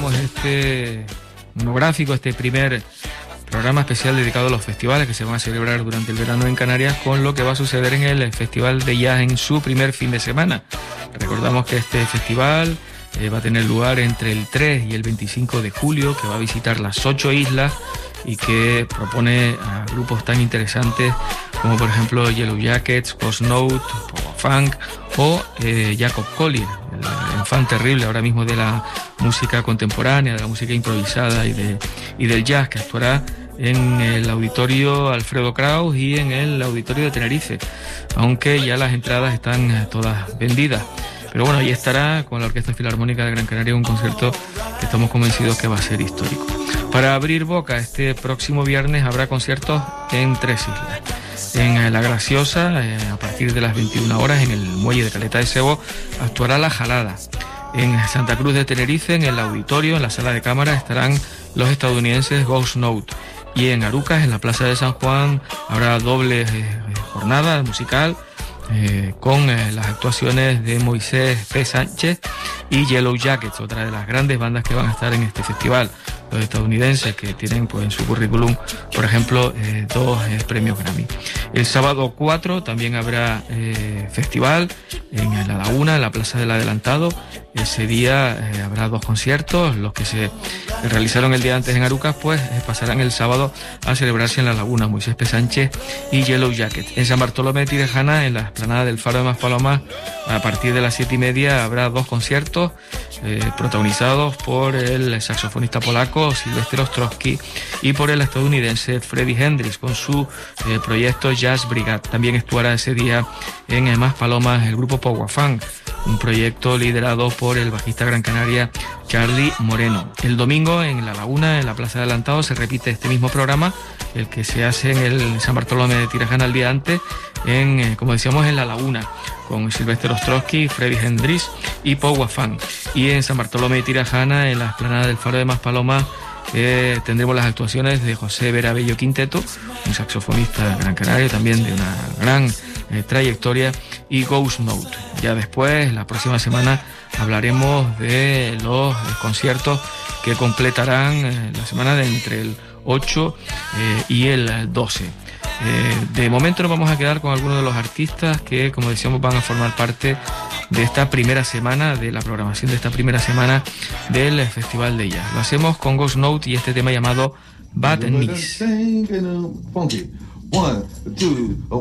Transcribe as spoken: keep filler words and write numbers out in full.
cerramos este monográfico, este primer programa especial dedicado a los festivales que se van a celebrar durante el verano en Canarias, con lo que va a suceder en el Festival de Jazz en su primer fin de semana. Recordamos que este festival eh, va a tener lugar entre el tres y el veinticinco de julio, que va a visitar las ocho islas y que propone a grupos tan interesantes como por ejemplo Yellow Jackets, Ghost Note, Power Funk o eh, Jacob Collier, el enfant terrible ahora mismo de la música contemporánea, de la música improvisada y, de, y del jazz, que actuará en el auditorio Alfredo Kraus y en el auditorio de Tenerife, aunque ya las entradas están todas vendidas. Pero bueno, ahí estará con la Orquesta Filarmónica de Gran Canaria, un concierto que estamos convencidos que va a ser histórico. Para abrir boca, este próximo viernes habrá conciertos en tres islas. En La Graciosa, eh, a partir de las veintiuna horas, en el muelle de Caleta de Sebo, actuará La Jalada. En Santa Cruz de Tenerife, en el auditorio, en la sala de cámara, estarán los estadounidenses Ghost Note. Y en Arucas, en la Plaza de San Juan, habrá doble eh, jornada musical eh, con eh, las actuaciones de Moisés P. Sánchez y Yellow Jackets, otra de las grandes bandas que van a estar en este festival. Los estadounidenses, que tienen pues en su currículum, por ejemplo, eh, dos eh, premios Grammy. El sábado cuatro también habrá eh, festival en La Laguna, en la Plaza del Adelantado. Ese día eh, habrá dos conciertos. Los que se realizaron el día antes en Arucas, pues eh, pasarán el sábado a celebrarse en La Laguna, Moisés P. Sánchez y Yellow Jacket. En San Bartolomé de Tirajana, en la explanada del Faro de Maspalomas, a partir de las siete y media habrá dos conciertos eh, protagonizados por el saxofonista polaco Sylvester Ostrowski y por el estadounidense Freddie Hendrix con su eh, proyecto Jazz Brigade. También actuará ese día en eh, Maspalomas el grupo Power Funk, un proyecto liderado por el bajista Gran Canaria Charlie Moreno. El domingo en La Laguna, en la Plaza de Adelantado, se repite este mismo programa, el que se hace en el San Bartolomé de Tirajana el día antes, en, eh, como decíamos, en La Laguna, con Sylvester Ostrowski, Freddie Hendrix y Power Funk. Y en San Bartolomé de Tirajana, en la explanada del Faro de Maspalomas, eh, tendremos las actuaciones de José Vera Bello Quinteto, un saxofonista gran canario también de una gran eh, trayectoria, y Ghost Note. Ya después, la próxima semana, hablaremos de los eh, conciertos que completarán eh, la semana de entre el ocho eh, y el doce. Eh, de momento nos vamos a quedar con algunos de los artistas que, como decíamos, van a formar parte de esta primera semana, de la programación de esta primera semana del Festival de Jazz. Lo hacemos con Ghost Note y este tema llamado Bad and Miss.